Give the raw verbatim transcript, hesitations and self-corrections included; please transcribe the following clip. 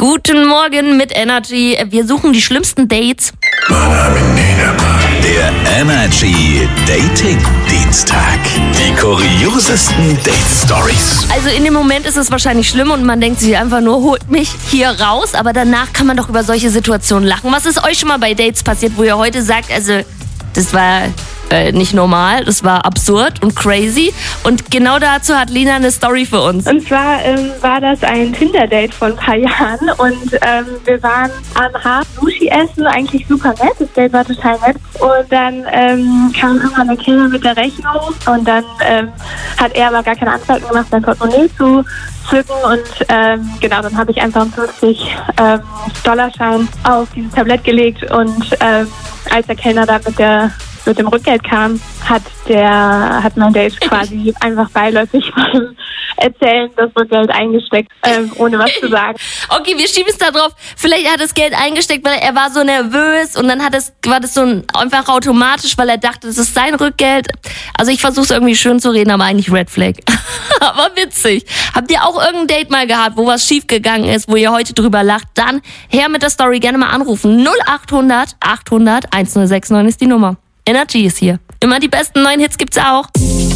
Guten Morgen mit Energy. Wir suchen die schlimmsten Dates. Der Energy Dating Dienstag. Die kuriosesten Date-Stories. Also in dem Moment ist es wahrscheinlich schlimm und man denkt sich einfach nur, holt mich hier raus. Aber danach kann man doch über solche Situationen lachen. Was ist euch schon mal bei Dates passiert, wo ihr heute sagt, also das war äh, nicht normal, das war absurd und crazy. Und genau dazu hat Lina eine Story für uns. Und zwar ähm, war das ein Tinder-Date vor ein paar Jahren und ähm, wir waren am Hafen Sushi essen, eigentlich super nett, das Date war total nett. Und dann ähm, kam irgendwann der Kellner mit der Rechnung und dann ähm, hat er aber gar keine Anstalten gemacht, sein Portemonnaie zu zücken und ähm, genau, dann habe ich einfach einen fünfzig Dollar Schein auf dieses Tablett gelegt und ähm, als der Kellner da mit der mit dem Rückgeld kam, hat der hat mein Date quasi einfach beiläufig beim Erzählen das Rückgeld eingesteckt, ähm, ohne was zu sagen. Okay, wir schieben es da drauf. Vielleicht hat er das Geld eingesteckt, weil er war so nervös und dann hat es, war das so ein, einfach automatisch, weil er dachte, das ist sein Rückgeld. Also ich versuche es irgendwie schön zu reden, aber eigentlich Red Flag. Aber witzig. Habt ihr auch irgendein Date mal gehabt, wo was schiefgegangen ist, wo ihr heute drüber lacht? Dann her mit der Story, gerne mal anrufen. null acht hundert achthundert1069 ist die Nummer. Energy ist hier. Immer die besten neuen Hits gibt's auch.